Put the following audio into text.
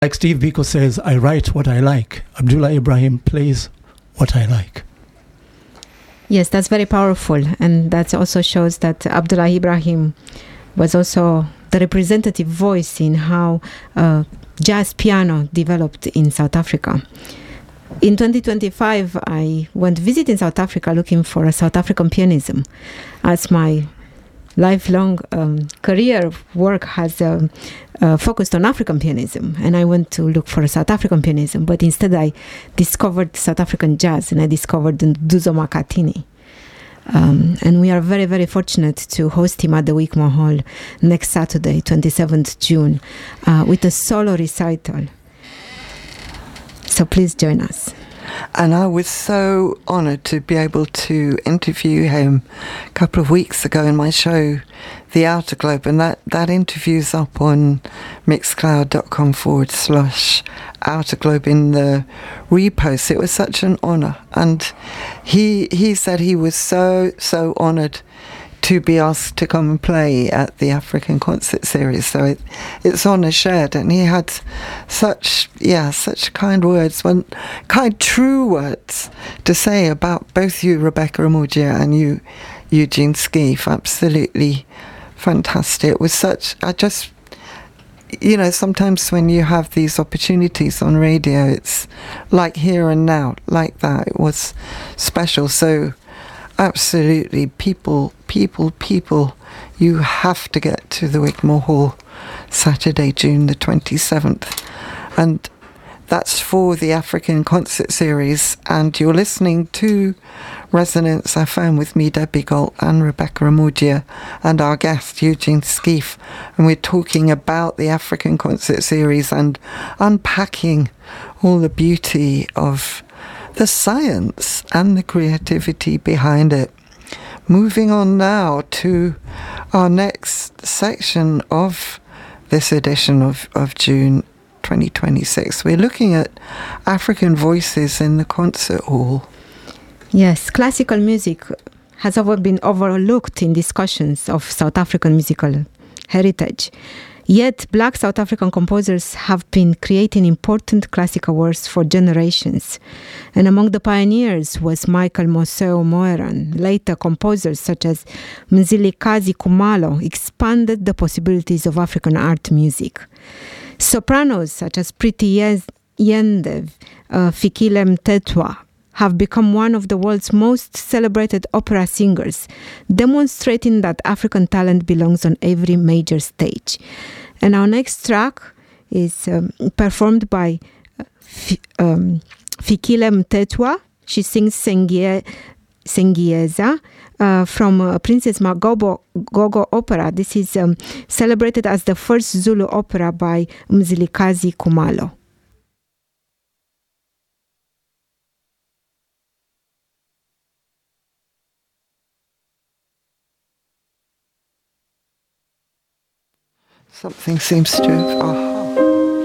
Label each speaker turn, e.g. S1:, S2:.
S1: Like Steve Biko says, I write what I like. Abdullah Ibrahim plays what I like.
S2: Yes, that's very powerful. And that also shows that Abdullah Ibrahim was also the representative voice in how jazz piano developed in South Africa. In 2025, I went visiting South Africa looking for a South African pianism, as my lifelong career work has focused on African pianism, and I went to look for a South African pianism, but instead I discovered South African jazz, and I discovered Nduzo Makhathini. And we are very, very fortunate to host him at the Wigmore Hall next Saturday, 27th June, with a solo recital. So please join us.
S3: And I was so honoured to be able to interview him a couple of weeks ago in my show, The Outer Globe, and that interview's up on mixcloud.com/Outer Globe in the repost. It was such an honour, and he said he was so honoured to be asked to come and play at the African Concert Series. So it's honour shared, and he had such kind words, true words to say about both you, Rebecca Amudia, and you, Eugene Skeef. Absolutely fantastic. It was sometimes when you have these opportunities on radio, it's like here and now, like that. It was special. So absolutely, people, you have to get to the Wigmore Hall Saturday, June the 27th. And that's for the African Concert Series. And you're listening to Resonance FM with me, Debbie Galt, and Rebecca Amudia, and our guest, Eugene Skeef. And we're talking about the African Concert Series and unpacking all the beauty of the science and the creativity behind it. Moving on now to our next section of this edition of June 2026. We're looking at African voices in the concert hall.
S2: Yes, classical music has often been overlooked in discussions of South African musical heritage. Yet, Black South African composers have been creating important classical works for generations. And among the pioneers was Michael Moseo Moeran. Later, composers such as Mzilikazi Khumalo expanded the possibilities of African art music. Sopranos such as Priti Yende, Fikile Mthethwa, have become one of the world's most celebrated opera singers, demonstrating that African talent belongs on every major stage. And our next track is performed by Fikile Mthethwa. She sings Sengieza from Princess Magogo opera. This is celebrated as the first Zulu opera by Mzilikazi Khumalo.
S3: Something seems to have...